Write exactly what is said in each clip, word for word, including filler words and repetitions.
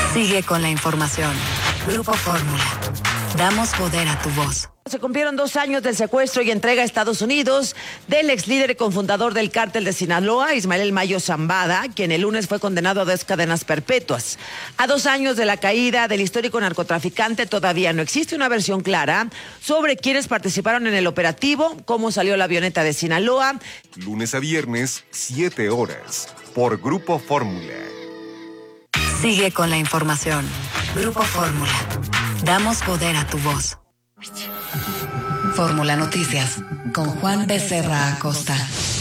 Sigue con la información. Grupo Fórmula. Damos poder a tu voz. Se cumplieron dos años del secuestro y entrega a Estados Unidos del ex líder y cofundador del cártel de Sinaloa, Ismael El Mayo Zambada, quien el lunes fue condenado a dos cadenas perpetuas. A dos años de la caída del histórico narcotraficante, todavía no existe una versión clara sobre quiénes participaron en el operativo, cómo salió la avioneta de Sinaloa. Lunes a viernes, siete horas, por Grupo Fórmula. Sigue con la información. Grupo Fórmula. Damos poder a tu voz. Fórmula Noticias, con Juan Becerra Acosta.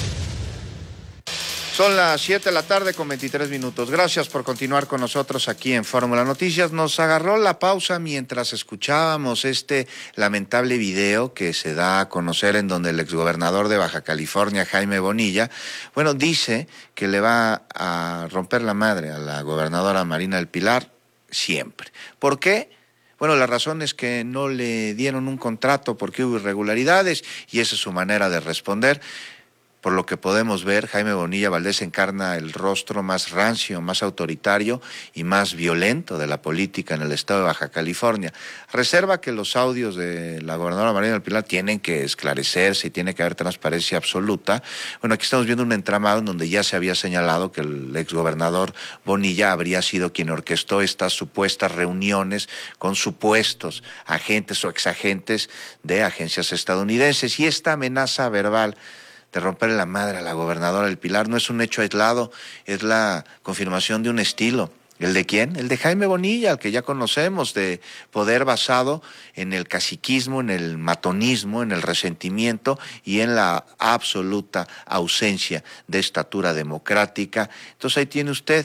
Son las siete de la tarde con veintitrés minutos. Gracias por continuar con nosotros aquí en Fórmula Noticias. Nos agarró la pausa mientras escuchábamos este lamentable video que se da a conocer en donde el exgobernador de Baja California, Jaime Bonilla, bueno, dice que le va a romper la madre a la gobernadora Marina del Pilar siempre. ¿Por qué? Bueno, la razón es que no le dieron un contrato porque hubo irregularidades y esa es su manera de responder. Por lo que podemos ver, Jaime Bonilla Valdés encarna el rostro más rancio, más autoritario y más violento de la política en el estado de Baja California. Reserva que los audios de la gobernadora Marina del Pilar tienen que esclarecerse y tiene que haber transparencia absoluta. Bueno, aquí estamos viendo un entramado en donde ya se había señalado que el exgobernador Bonilla habría sido quien orquestó estas supuestas reuniones con supuestos agentes o exagentes de agencias estadounidenses. Y esta amenaza verbal de romperle la madre a la gobernadora del Pilar no es un hecho aislado, es la confirmación de un estilo. ¿El de quién? El de Jaime Bonilla, al que ya conocemos, de poder basado en el caciquismo, en el matonismo, en el resentimiento y en la absoluta ausencia de estatura democrática. Entonces ahí tiene usted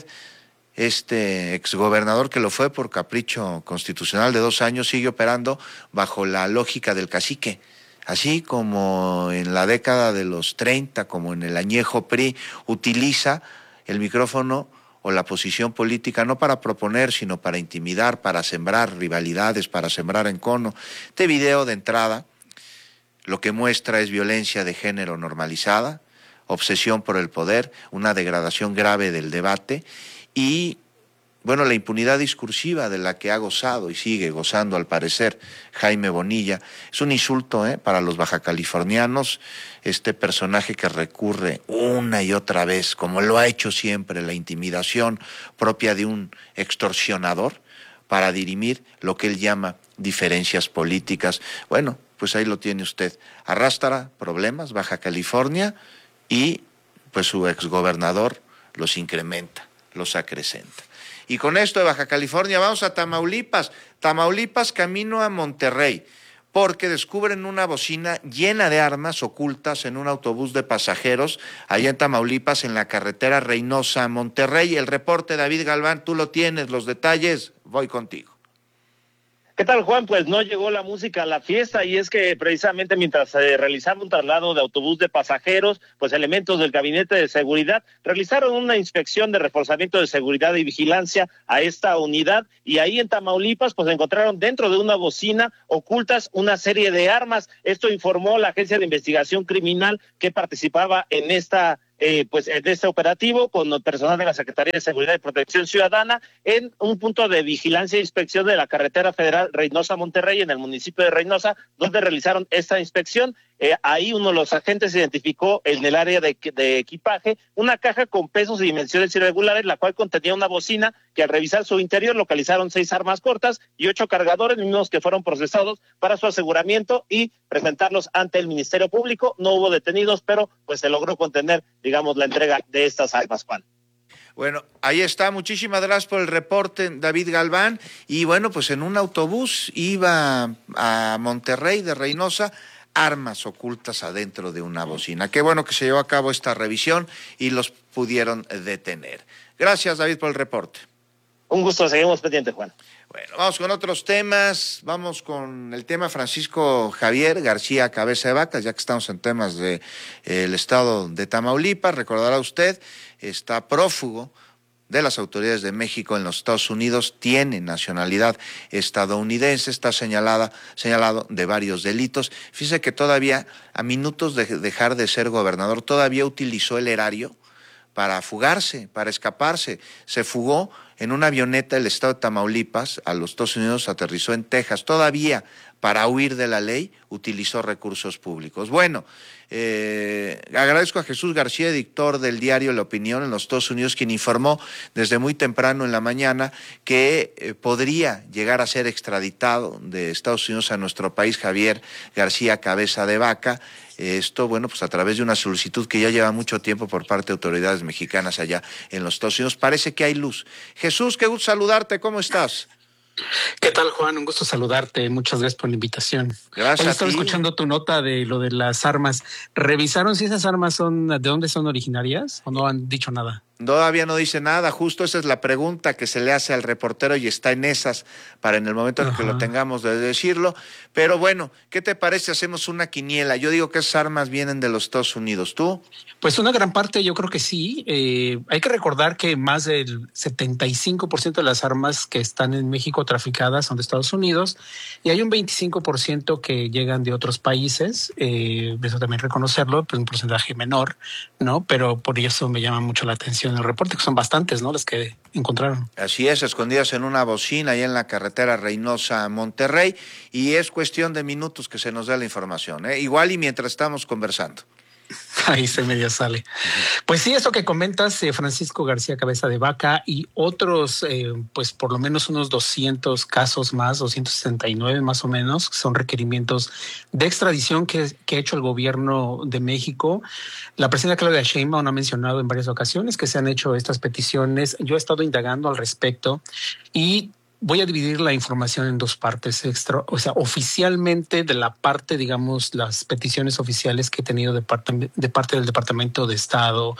este exgobernador que lo fue por capricho constitucional de dos años, sigue operando bajo la lógica del cacique. Así como en la década de los treinta, como en el añejo P R I, utiliza el micrófono o la posición política no para proponer, sino para intimidar, para sembrar rivalidades, para sembrar encono. Este video de entrada lo que muestra es violencia de género normalizada, obsesión por el poder, una degradación grave del debate y bueno, la impunidad discursiva de la que ha gozado y sigue gozando al parecer Jaime Bonilla. Es un insulto ¿eh? para los bajacalifornianos, este personaje que recurre una y otra vez, como lo ha hecho siempre, la intimidación propia de un extorsionador para dirimir lo que él llama diferencias políticas. Bueno, pues ahí lo tiene usted. Arrastra problemas Baja California y pues su exgobernador los incrementa, los acrecenta. Y con esto de Baja California vamos a Tamaulipas. Tamaulipas camino a Monterrey, porque descubren una bocina llena de armas ocultas en un autobús de pasajeros allá en Tamaulipas, en la carretera Reynosa-Monterrey. El reporte, David Galván, tú lo tienes, los detalles, voy contigo. ¿Qué tal, Juan? Pues no llegó la música a la fiesta y es que precisamente mientras se eh, realizaba un traslado de autobús de pasajeros, pues elementos del Gabinete de Seguridad realizaron una inspección de reforzamiento de seguridad y vigilancia a esta unidad y ahí en Tamaulipas pues encontraron dentro de una bocina ocultas una serie de armas. Esto informó la Agencia de Investigación Criminal que participaba en esta Eh, pues en este operativo con el personal de la Secretaría de Seguridad y Protección Ciudadana en un punto de vigilancia e inspección de la carretera federal Reynosa-Monterrey en el municipio de Reynosa, donde realizaron esta inspección. Eh, ahí uno de los agentes identificó en el área de, de equipaje una caja con pesos y dimensiones irregulares, la cual contenía una bocina que al revisar su interior localizaron seis armas cortas y ocho cargadores, mismos que fueron procesados para su aseguramiento y presentarlos ante el Ministerio Público. No hubo detenidos, pero pues se logró contener, digamos, la entrega de estas armas, Juan. Bueno, ahí está, muchísimas gracias por el reporte, David Galván. Y bueno, pues en un autobús iba a Monterrey de Reynosa, armas ocultas adentro de una bocina. Qué bueno que se llevó a cabo esta revisión y los pudieron detener. Gracias, David, por el reporte. Un gusto, seguimos pendientes, Juan. Bueno, vamos con otros temas, vamos con el tema Francisco Javier García Cabeza de Vaca, ya que estamos en temas del de, eh, estado de Tamaulipas. Recordará usted, está prófugo de las autoridades de México en los Estados Unidos, tiene nacionalidad estadounidense, está señalada, señalado de varios delitos. Fíjese que todavía, a minutos de dejar de ser gobernador, todavía utilizó el erario para fugarse, para escaparse. Se fugó en una avioneta del estado de Tamaulipas, a los Estados Unidos, aterrizó en Texas. Todavía, para huir de la ley, utilizó recursos públicos. Bueno, eh, agradezco a Jesús García, editor del diario La Opinión en los Estados Unidos, quien informó desde muy temprano en la mañana que eh, podría llegar a ser extraditado de Estados Unidos a nuestro país Javier García Cabeza de Vaca. Esto, bueno, pues a través de una solicitud que ya lleva mucho tiempo por parte de autoridades mexicanas allá en los Estados Unidos. Parece que hay luz. Jesús, qué gusto saludarte, ¿cómo estás? ¿Qué tal, Juan? Un gusto saludarte. Muchas gracias por la invitación. Gracias. Hoy a estaba ti. escuchando tu nota de lo de las armas. ¿Revisaron si esas armas son, de dónde son originarias o no han dicho nada? Todavía no dice nada, justo esa es la pregunta que se le hace al reportero y está en esas para en el momento en Ajá. que lo tengamos de decirlo. Pero bueno, ¿qué te parece si hacemos una quiniela? Yo digo que esas armas vienen de los Estados Unidos, ¿tú? Pues una gran parte yo creo que sí. Eh, hay que recordar que más del setenta y cinco por ciento de las armas que están en México traficadas son de Estados Unidos y hay un veinticinco por ciento que llegan de otros países. Eh, eso también reconocerlo, pues un porcentaje menor, ¿no? Pero por eso me llama mucho la atención el reporte, que son bastantes, ¿no? Las que encontraron. Así es, escondidas en una bocina ahí en la carretera Reynosa-Monterrey, y es cuestión de minutos que se nos dé la información, ¿eh? Igual y mientras estamos conversando. Ahí se medio sale. Pues sí, eso que comentas, eh, Francisco García Cabeza de Vaca y otros, eh, pues por lo menos unos doscientos casos más, doscientos sesenta y nueve más o menos, son requerimientos de extradición que, que ha hecho el gobierno de México. La presidenta Claudia Sheinbaum ha mencionado en varias ocasiones que se han hecho estas peticiones. Yo he estado indagando al respecto y voy a dividir la información en dos partes extra, o sea, oficialmente de la parte, digamos, las peticiones oficiales que he tenido de parte, de parte del Departamento de Estado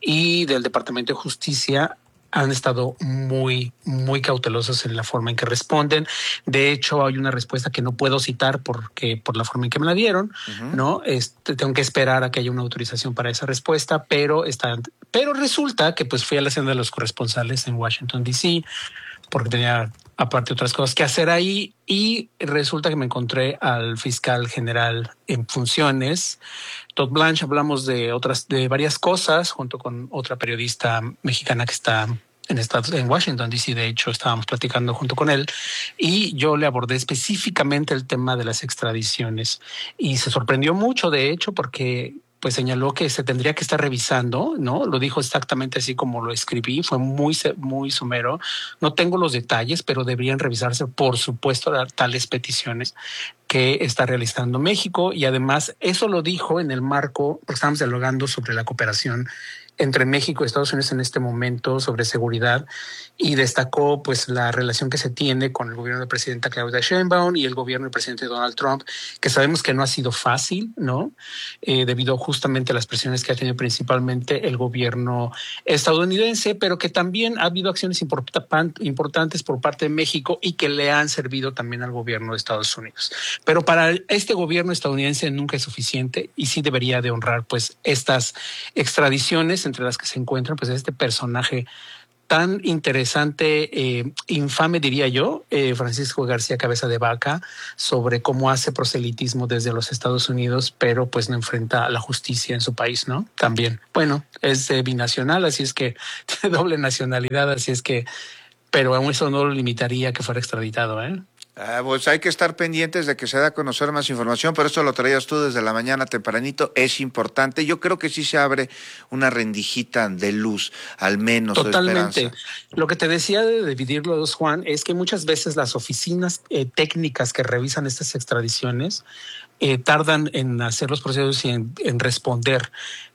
y del Departamento de Justicia. Han estado muy, muy cautelosos en la forma en que responden. De hecho, hay una respuesta que no puedo citar porque por la forma en que me la dieron, uh-huh. ¿no? Este, tengo que esperar a que haya una autorización para esa respuesta, pero está, pero resulta que pues fui a la senda de los corresponsales en Washington, D C, porque tenía aparte otras cosas que hacer ahí, y resulta que me encontré al fiscal general en funciones, Todd Blanche. Hablamos de otras, de varias cosas, junto con otra periodista mexicana que está en Estados, en Washington, D C. De hecho, estábamos platicando junto con él y yo le abordé específicamente el tema de las extradiciones y se sorprendió mucho, de hecho, porque pues señaló que se tendría que estar revisando, ¿no? Lo dijo exactamente así como lo escribí, fue muy, muy somero. No tengo los detalles, pero deberían revisarse, por supuesto, tales peticiones que está realizando México. Y además eso lo dijo en el marco, porque estábamos dialogando sobre la cooperación entre México y Estados Unidos en este momento sobre seguridad, y destacó pues la relación que se tiene con el gobierno del presidente Claudia Sheinbaum y el gobierno del presidente Donald Trump, que sabemos que no ha sido fácil, ¿no? Eh, debido justamente a las presiones que ha tenido principalmente el gobierno estadounidense, pero que también ha habido acciones import- importantes por parte de México y que le han servido también al gobierno de Estados Unidos. Pero para este gobierno estadounidense nunca es suficiente y sí debería de honrar pues estas extradiciones, entre las que se encuentran pues este personaje tan interesante, eh, infame diría yo, eh, Francisco García Cabeza de Vaca, sobre cómo hace proselitismo desde los Estados Unidos, pero pues no enfrenta a la justicia en su país, ¿no? También, bueno, es eh, binacional, así es que tiene doble nacionalidad, así es que, pero aún eso no lo limitaría a que fuera extraditado, ¿eh? Ah, pues hay que estar pendientes de que se dé a conocer más información, pero esto lo traías tú desde la mañana tempranito, es importante. Yo creo que sí se abre una rendijita de luz, al menos. Totalmente. Lo que te decía de dividirlo dos, Juan, es que muchas veces las oficinas eh, técnicas que revisan estas extradiciones eh, tardan en hacer los procesos y en, en responder.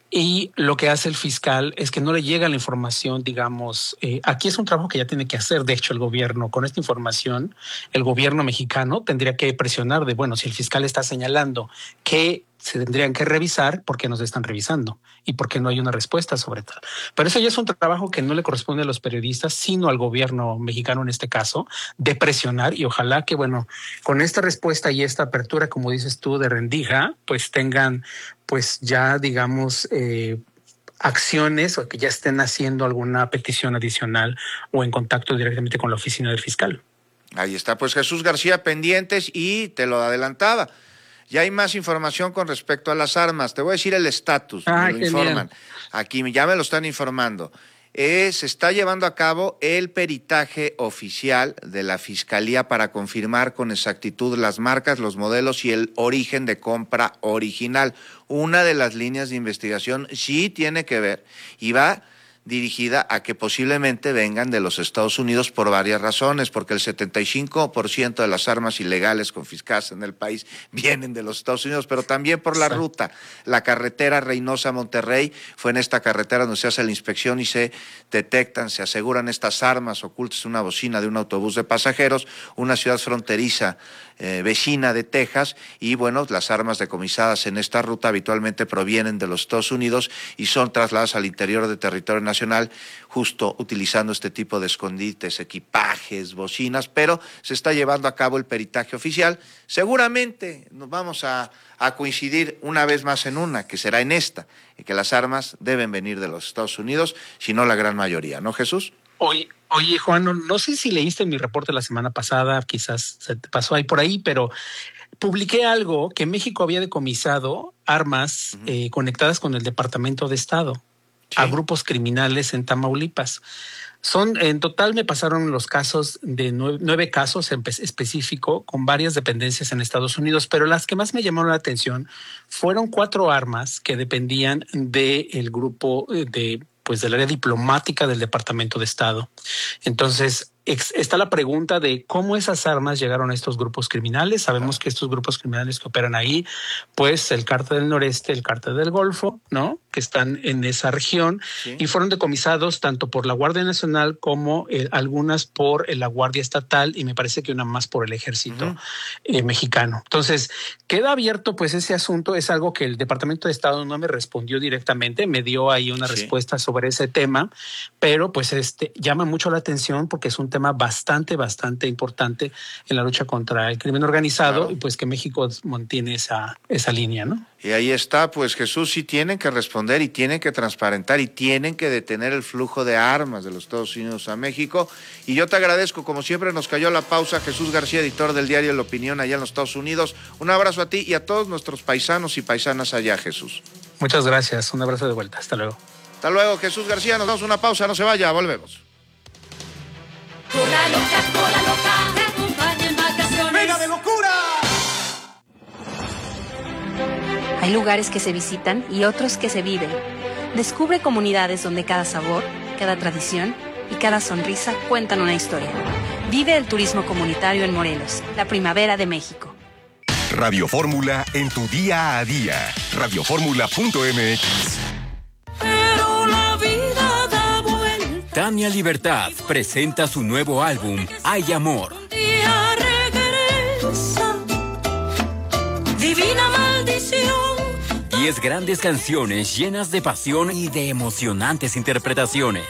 Y lo que hace el fiscal es que no le llega la información, digamos, eh, aquí es un trabajo que ya tiene que hacer, de hecho, el gobierno. Con esta información, el gobierno mexicano tendría que presionar de, bueno, si el fiscal está señalando que se tendrían que revisar, ¿por qué nos están revisando? Y por qué no hay una respuesta sobre tal. Pero eso ya es un trabajo que no le corresponde a los periodistas, sino al gobierno mexicano en este caso, de presionar, y ojalá que, bueno, con esta respuesta y esta apertura, como dices tú, de rendija, pues tengan, pues ya, digamos, eh, acciones o que ya estén haciendo alguna petición adicional o en contacto directamente con la oficina del fiscal. Ahí está, pues Jesús García, pendientes, y te lo adelantaba. Ya hay más información con respecto a las armas. Te voy a decir el estatus, me lo informan. Aquí ya me lo están informando. Eh, se está llevando a cabo el peritaje oficial de la Fiscalía para confirmar con exactitud las marcas, los modelos y el origen de compra original. Una de las líneas de investigación sí tiene que ver y va dirigida a que posiblemente vengan de los Estados Unidos por varias razones, porque el setenta y cinco por ciento de las armas ilegales confiscadas en el país vienen de los Estados Unidos, pero también por la ruta. La carretera Reynosa-Monterrey fue en esta carretera donde se hace la inspección y se detectan, se aseguran estas armas ocultas en una bocina de un autobús de pasajeros, una ciudad fronteriza eh, vecina de Texas, y bueno, las armas decomisadas en esta ruta habitualmente provienen de los Estados Unidos y son trasladadas al interior del territorio nacional, justo utilizando este tipo de escondites, equipajes, bocinas, pero se está llevando a cabo el peritaje oficial. Seguramente nos vamos a, a coincidir una vez más en una, que será en esta, y que las armas deben venir de los Estados Unidos, si no la gran mayoría, ¿no, Jesús? Oye, oye Juan, no, no sé si leíste mi reporte la semana pasada, quizás se te pasó ahí por ahí, pero publiqué algo que México había decomisado armas uh-huh. eh, conectadas con el Departamento de Estado. Sí. A grupos criminales en Tamaulipas. Son, en total me pasaron los casos de nueve, nueve casos en específico con varias dependencias en Estados Unidos, pero las que más me llamaron la atención fueron cuatro armas que dependían del grupo de, pues del área diplomática del Departamento de Estado. Entonces, está la pregunta de cómo esas armas llegaron a estos grupos criminales. Sabemos que estos grupos criminales que operan ahí, pues el Cártel del Noreste, el Cártel del Golfo, ¿no? Que están en esa región, sí. Y fueron decomisados tanto por la Guardia Nacional como eh, algunas por eh, la Guardia Estatal y me parece que una más por el Ejército uh-huh. eh, mexicano. Entonces, queda abierto pues ese asunto. Es algo que el Departamento de Estado no me respondió directamente, me dio ahí una sí. respuesta sobre ese tema, pero pues este llama mucho la atención porque es un tema bastante, bastante importante en la lucha contra el crimen organizado claro. y pues que México mantiene esa, esa línea, ¿no? Y ahí está, pues Jesús, sí tienen que responder y tienen que transparentar y tienen que detener el flujo de armas de los Estados Unidos a México. Y yo te agradezco, como siempre nos cayó la pausa, Jesús García, editor del diario La Opinión allá en los Estados Unidos. Un abrazo a ti y a todos nuestros paisanos y paisanas allá, Jesús. Muchas gracias, un abrazo de vuelta, hasta luego. Hasta luego, Jesús García, nos damos una pausa, no se vaya, volvemos. Cola loca, cola loca, te acompaña en vacaciones. ¡Venga de locura! Hay lugares que se visitan y otros que se viven. Descubre comunidades donde cada sabor, cada tradición y cada sonrisa cuentan una historia. Vive el turismo comunitario en Morelos, la primavera de México. Radio Fórmula en tu día a día. radio fórmula punto m x. Tania Libertad presenta su nuevo álbum, Hay Amor. Divina maldición. Diez grandes canciones llenas de pasión y de emocionantes interpretaciones.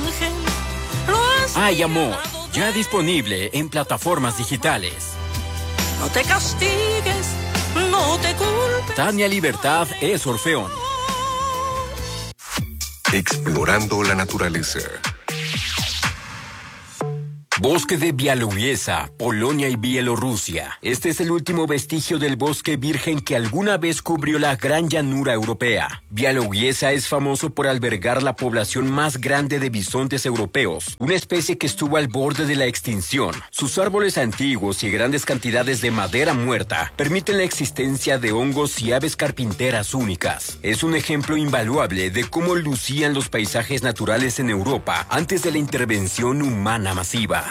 Hay Amor, ya disponible en plataformas digitales. No te castigues, no te culpes. Tania Libertad es Orfeón. Explorando la naturaleza. Bosque de Białowieża, Polonia y Bielorrusia. Este es el último vestigio del bosque virgen que alguna vez cubrió la gran llanura europea. Białowieża es famoso por albergar la población más grande de bisontes europeos, una especie que estuvo al borde de la extinción. Sus árboles antiguos y grandes cantidades de madera muerta permiten la existencia de hongos y aves carpinteras únicas. Es un ejemplo invaluable de cómo lucían los paisajes naturales en Europa antes de la intervención humana masiva.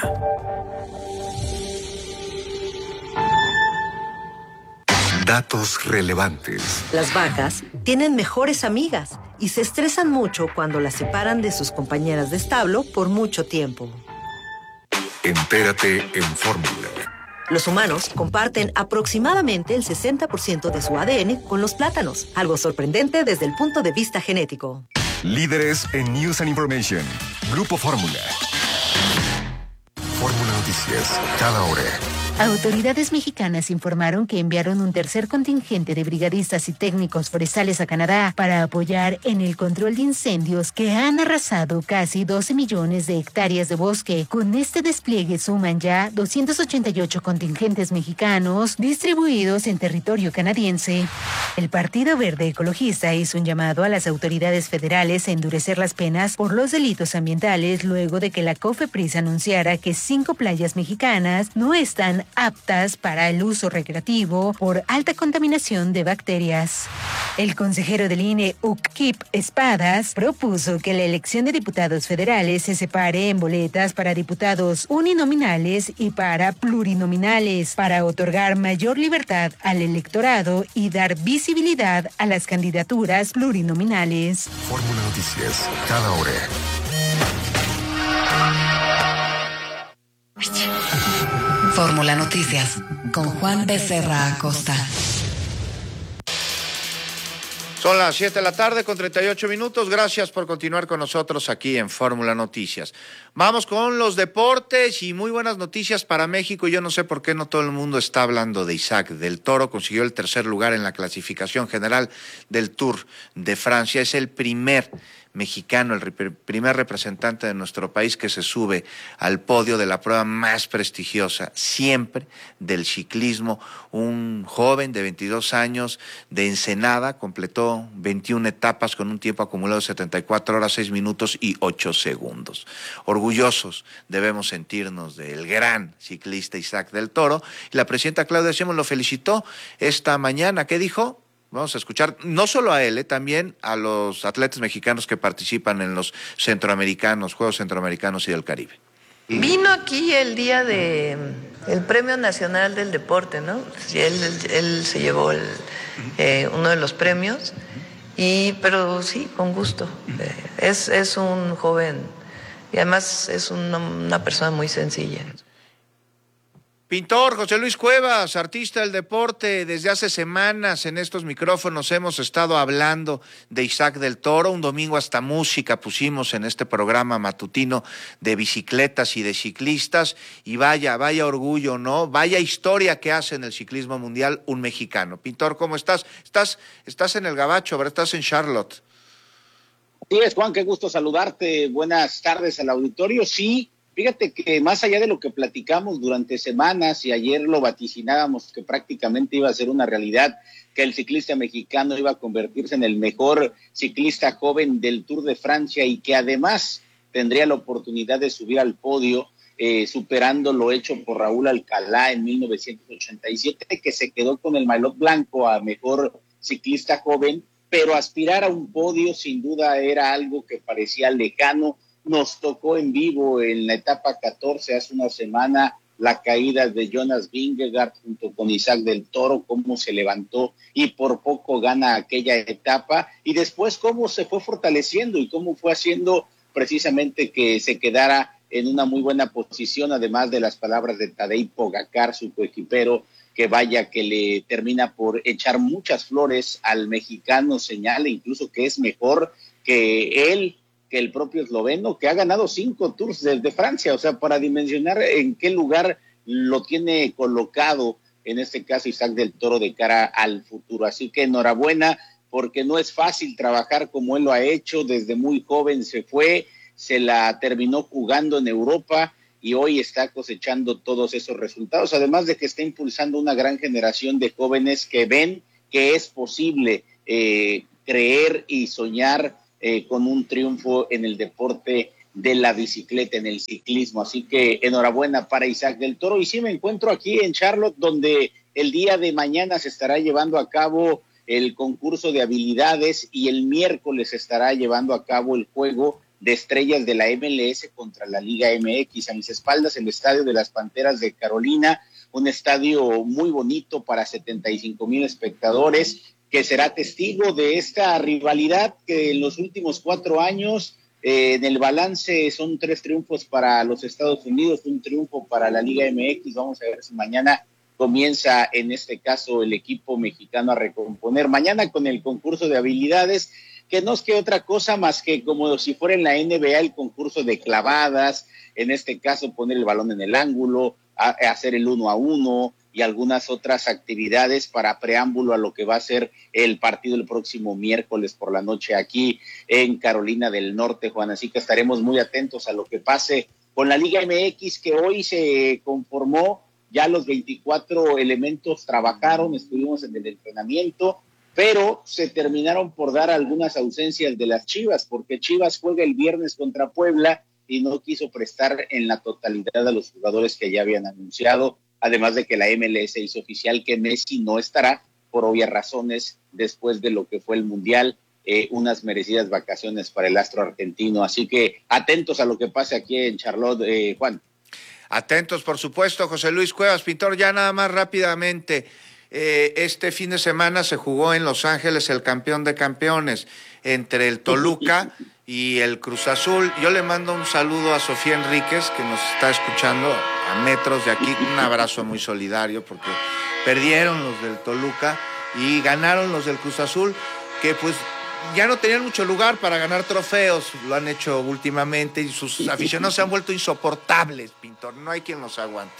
Datos relevantes. Las vacas tienen mejores amigas y se estresan mucho cuando las separan de sus compañeras de establo por mucho tiempo. Entérate en Fórmula. Los humanos comparten aproximadamente el sesenta por ciento de su A D N con los plátanos, algo sorprendente desde el punto de vista genético. Líderes en News and Information. Grupo Fórmula. Fórmula Noticias, cada hora. Autoridades mexicanas informaron que enviaron un tercer contingente de brigadistas y técnicos forestales a Canadá para apoyar en el control de incendios que han arrasado casi doce millones de hectáreas de bosque. Con este despliegue suman ya doscientos ochenta y ocho contingentes mexicanos distribuidos en territorio canadiense. El Partido Verde Ecologista hizo un llamado a las autoridades federales a endurecer las penas por los delitos ambientales luego de que la COFEPRIS anunciara que cinco playas mexicanas no están aptas para el uso recreativo por alta contaminación de bacterias. El consejero del I N E, Uckip Espadas, propuso que la elección de diputados federales se separe en boletas para diputados uninominales y para plurinominales, para otorgar mayor libertad al electorado y dar visibilidad a las candidaturas plurinominales. Fórmula Noticias, cada hora. Fórmula Noticias, con Juan Becerra Acosta. Son las siete de la tarde con treinta y ocho minutos. Gracias por continuar con nosotros aquí en Fórmula Noticias. Vamos con los deportes y muy buenas noticias para México. Yo no sé por qué no todo el mundo está hablando de Isaac del Toro. Consiguió el tercer lugar en la clasificación general del Tour de Francia. Es el primer mexicano, el rep- primer representante de nuestro país que se sube al podio de la prueba más prestigiosa siempre del ciclismo. Un joven de veintidós años de Ensenada completó veintiuna etapas con un tiempo acumulado de setenta y cuatro horas, seis minutos y ocho segundos. Orgullosos debemos sentirnos del gran ciclista Isaac del Toro. Y la presidenta Claudia Sheinbaum lo felicitó esta mañana. ¿Qué dijo? Vamos a escuchar no solo a él, eh, también a los atletas mexicanos que participan en los centroamericanos, Juegos Centroamericanos y del Caribe. Vino aquí el día de el Premio Nacional del Deporte, ¿no? Él, él, él se llevó el, eh, uno de los premios, y pero sí, con gusto. Eh, es, es un joven y además es una, una persona muy sencilla. Pintor José Luis Cuevas, artista del deporte, desde hace semanas en estos micrófonos hemos estado hablando de Isaac del Toro. Un domingo hasta música pusimos en este programa matutino de bicicletas y de ciclistas, y vaya, vaya orgullo, ¿no? Vaya historia que hace en el ciclismo mundial un mexicano. Pintor, ¿cómo estás? Estás, estás en el Gabacho, ¿verdad? Estás en Charlotte. Sí, es Juan, qué gusto saludarte. Buenas tardes al auditorio. Sí, fíjate que más allá de lo que platicamos durante semanas y ayer lo vaticinábamos que prácticamente iba a ser una realidad, que el ciclista mexicano iba a convertirse en el mejor ciclista joven del Tour de Francia y que además tendría la oportunidad de subir al podio, eh, superando lo hecho por Raúl Alcalá en mil novecientos ochenta y siete, que se quedó con el maillot blanco a mejor ciclista joven, pero aspirar a un podio sin duda era algo que parecía lejano. Nos tocó en vivo en la etapa catorce hace una semana la caída de Jonas Vingegaard junto con Isaac del Toro, cómo se levantó y por poco gana aquella etapa, y después cómo se fue fortaleciendo y cómo fue haciendo precisamente que se quedara en una muy buena posición, además de las palabras de Tadej Pogačar, su coequipero, que vaya que le termina por echar muchas flores al mexicano, señala incluso que es mejor que él, que el propio esloveno, que ha ganado cinco tours desde Francia, o sea, para dimensionar en qué lugar lo tiene colocado, en este caso Isaac del Toro, de cara al futuro. Así que enhorabuena, porque no es fácil trabajar como él lo ha hecho, desde muy joven se fue, se la terminó jugando en Europa y hoy está cosechando todos esos resultados, además de que está impulsando una gran generación de jóvenes que ven que es posible eh, creer y soñar Eh, con un triunfo en el deporte de la bicicleta, en el ciclismo. Así que enhorabuena para Isaac del Toro. Y sí, me encuentro aquí en Charlotte, donde el día de mañana se estará llevando a cabo el concurso de habilidades y el miércoles se estará llevando a cabo el juego de estrellas de la M L S contra la Liga M X. A mis espaldas, el estadio de las Panteras de Carolina, un estadio muy bonito para setenta y cinco mil espectadores, que será testigo de esta rivalidad que en los últimos cuatro años, eh, en el balance son tres triunfos para los Estados Unidos, un triunfo para la Liga M X. Vamos a ver si mañana comienza, en este caso, el equipo mexicano a recomponer. Mañana con el concurso de habilidades, que no es que otra cosa más que como si fuera en la N B A el concurso de clavadas, en este caso poner el balón en el ángulo, a, a hacer el uno a uno y algunas otras actividades para preámbulo a lo que va a ser el partido el próximo miércoles por la noche aquí en Carolina del Norte, Juan. Así que estaremos muy atentos a lo que pase con la Liga M X, que hoy se conformó, ya los veinticuatro elementos trabajaron, estuvimos en el entrenamiento, pero se terminaron por dar algunas ausencias de las Chivas, porque Chivas juega el viernes contra Puebla y no quiso prestar en la totalidad a los jugadores que ya habían anunciado, además de que la M L S hizo oficial que Messi no estará por obvias razones después de lo que fue el Mundial, eh, unas merecidas vacaciones para el astro argentino. Así que atentos a lo que pase aquí en Charlotte, eh, Juan. Atentos, por supuesto, José Luis Cuevas. Pintor, ya nada más rápidamente. Eh, este fin de semana se jugó en Los Ángeles el campeón de campeones entre el Toluca y el Cruz Azul. Yo le mando un saludo a Sofía Enríquez, que nos está escuchando a metros de aquí, un abrazo muy solidario, porque perdieron los del Toluca y ganaron los del Cruz Azul, que pues ya no tenían mucho lugar para ganar trofeos, lo han hecho últimamente y sus aficionados se han vuelto insoportables, Pintor, no hay quien los aguante.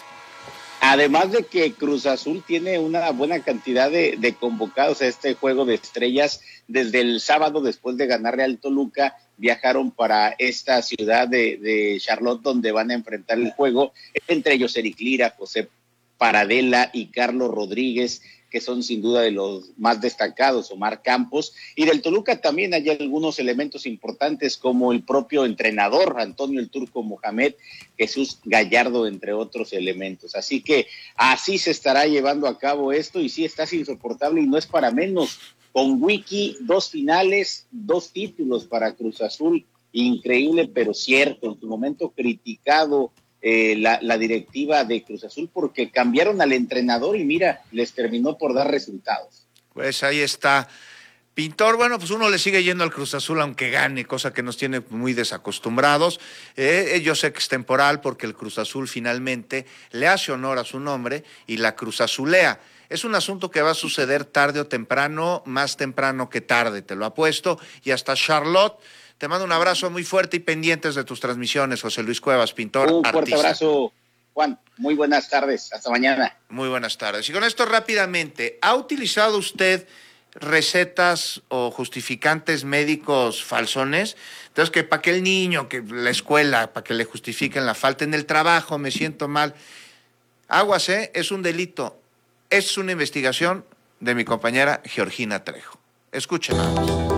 Además de que Cruz Azul tiene una buena cantidad de, de convocados a este juego de estrellas. Desde el sábado, después de ganarle al Toluca, viajaron para esta ciudad de, de Charlotte, donde van a enfrentar el juego, entre ellos Eric Lira, José Paradela y Carlos Rodríguez, que son sin duda de los más destacados, Omar Campos, y del Toluca también hay algunos elementos importantes como el propio entrenador, Antonio el Turco Mohamed, Jesús Gallardo, entre otros elementos. Así que así se estará llevando a cabo esto, y sí, estás insoportable y no es para menos. Con Wiki, dos finales, dos títulos para Cruz Azul, increíble pero cierto, en su momento criticado Eh, la, la directiva de Cruz Azul porque cambiaron al entrenador y mira, les terminó por dar resultados. Pues ahí está. Pintor, bueno, pues uno le sigue yendo al Cruz Azul aunque gane, cosa que nos tiene muy desacostumbrados. Eh, yo sé que es temporal porque el Cruz Azul finalmente le hace honor a su nombre y la Cruz Azulea. Es un asunto que va a suceder tarde o temprano, más temprano que tarde, te lo apuesto, y hasta Charlotte. Te mando un abrazo muy fuerte y pendientes de tus transmisiones, José Luis Cuevas, pintor, un fuerte artista. abrazo, Juan. Muy buenas tardes. Hasta mañana. Muy buenas tardes. Y con esto rápidamente, ¿ha utilizado usted recetas o justificantes médicos falsones? Entonces, que para que el niño, que la escuela, para que le justifiquen la falta en el trabajo, me siento mal. Aguas, ¿eh? Es un delito. Es una investigación de mi compañera Georgina Trejo. Escúchenla.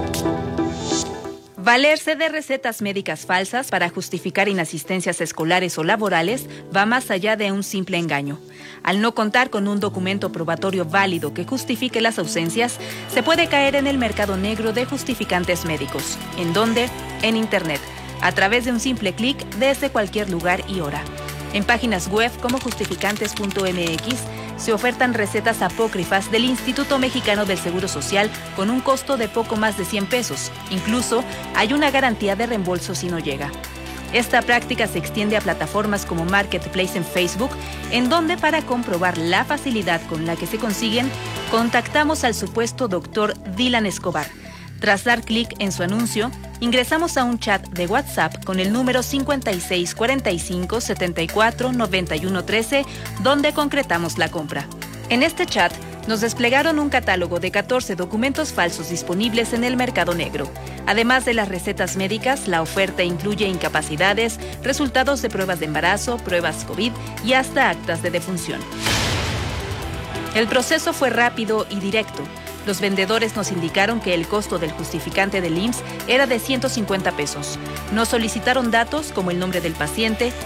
Valerse de recetas médicas falsas para justificar inasistencias escolares o laborales va más allá de un simple engaño. Al no contar con un documento probatorio válido que justifique las ausencias, se puede caer en el mercado negro de justificantes médicos. ¿En dónde? En Internet, a través de un simple clic desde cualquier lugar y hora. En páginas web como justificantes punto m x se ofertan recetas apócrifas del Instituto Mexicano del Seguro Social con un costo de poco más de cien pesos. Incluso hay una garantía de reembolso si no llega. Esta práctica se extiende a plataformas como Marketplace en Facebook, en donde para comprobar la facilidad con la que se consiguen, contactamos al supuesto doctor Dylan Escobar. Tras dar clic en su anuncio, ingresamos a un chat de WhatsApp con el número cincuenta y seis cuarenta y cinco setenta y cuatro noventa y uno trece, donde concretamos la compra. En este chat nos desplegaron un catálogo de catorce documentos falsos disponibles en el mercado negro. Además de las recetas médicas, la oferta incluye incapacidades, resultados de pruebas de embarazo, pruebas COVID y hasta actas de defunción. El proceso fue rápido y directo. Los vendedores nos indicaron que el costo del justificante del I M S S era de ciento cincuenta pesos. Nos solicitaron datos como el nombre del paciente,